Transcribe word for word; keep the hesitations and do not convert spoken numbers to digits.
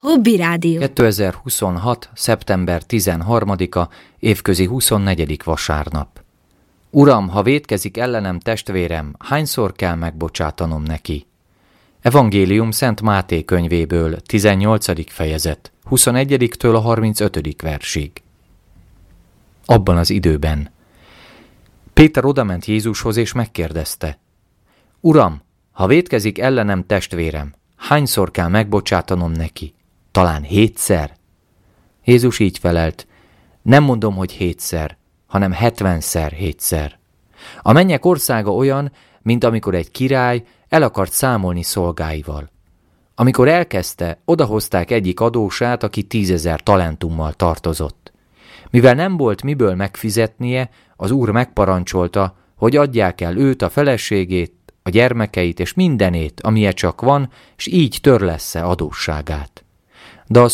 Hobby Rádió. kétezer-huszonhat. szeptember tizenharmadika, évközi huszonnegyedik vasárnap. Uram, ha vétkezik ellenem testvérem, hányszor kell megbocsátanom neki? Evangélium Szent Máté könyvéből, tizennyolcadik fejezet, huszonegyediktől a harmincötödik versig. Abban az időben Péter odament Jézushoz és megkérdezte: Uram, ha vétkezik ellenem testvérem, hányszor kell megbocsátanom neki? Talán hétszer? Jézus így felelt: nem mondom, hogy hétszer, hanem hetvenszer hétszer. A mennyek országa olyan, mint amikor egy király el akart számolni szolgáival. Amikor elkezdte, odahozták egyik adósát, aki tízezer talentummal tartozott. Mivel nem volt miből megfizetnie, az úr megparancsolta, hogy adják el őt, a feleségét, a gyermekeit és mindenét, amilyen csak van, s így törlessze adósságát. De a